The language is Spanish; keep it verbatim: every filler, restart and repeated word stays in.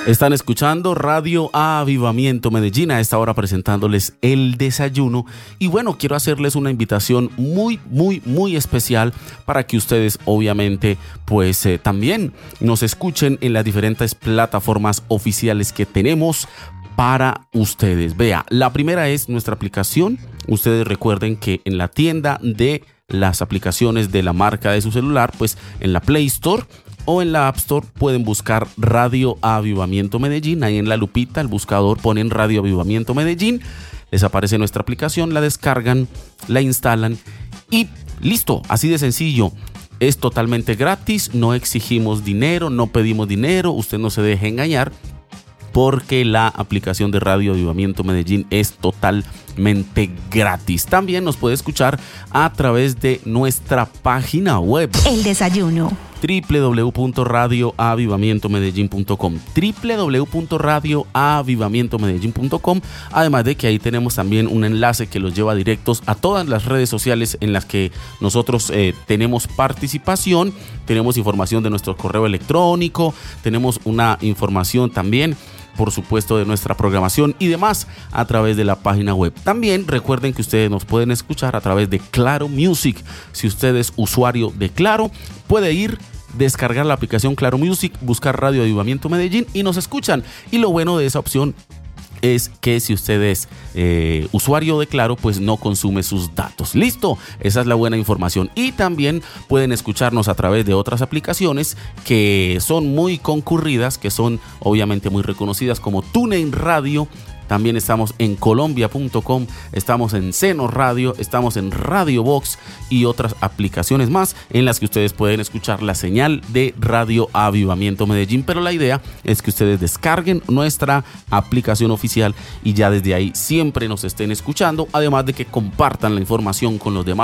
Están escuchando Radio Avivamiento Medellín, a esta hora presentándoles el desayuno. Y bueno, quiero hacerles una invitación muy, muy, muy especial para que ustedes obviamente pues eh, también nos escuchen en las diferentes plataformas oficiales que tenemos para ustedes. Vea, la primera es nuestra aplicación. Ustedes recuerden que en la tienda de las aplicaciones de la marca de su celular, pues en la Play Store o en la App Store pueden buscar Radio Avivamiento Medellín. Ahí en la lupita, el buscador, ponen Radio Avivamiento Medellín. Les aparece nuestra aplicación, la descargan, la instalan y listo, así de sencillo. Es totalmente gratis, no exigimos dinero, no pedimos dinero, usted no se deje engañar, porque la aplicación de Radio Avivamiento Medellín es totalmente gratis. También nos puede escuchar a través de nuestra página web. El desayuno. doble u doble u doble u punto radio avivamiento medellín punto com doble u doble u doble u punto radio avivamiento medellín punto com. Además de que ahí tenemos también un enlace que los lleva directos a todas las redes sociales en las que nosotros eh, tenemos participación. Tenemos información de nuestro correo electrónico, tenemos una información también, por supuesto, de nuestra programación y demás a través de la página web. También recuerden que ustedes nos pueden escuchar a través de Claro Music. Si usted es usuario de Claro, puede ir, descargar la aplicación Claro Music, buscar Radio Avivamiento Medellín y nos escuchan. Y lo bueno de esa opción es que si usted es eh, usuario de Claro, pues no consume sus datos. Listo, esa es la buena información. Y también pueden escucharnos a través de otras aplicaciones que son muy concurridas, que son obviamente muy reconocidas, como TuneIn Radio. También estamos en colombia punto com, estamos en Seno Radio, estamos en Radio Box y otras aplicaciones más en las que ustedes pueden escuchar la señal de Radio Avivamiento Medellín. Pero la idea es que ustedes descarguen nuestra aplicación oficial y ya desde ahí siempre nos estén escuchando, además de que compartan la información con los demás